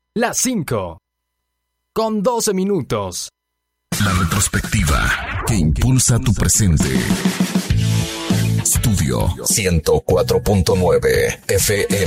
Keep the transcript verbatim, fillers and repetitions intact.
Las cinco. Con doce minutos. La retrospectiva que impulsa tu presente. Estudio ciento cuatro punto nueve F M.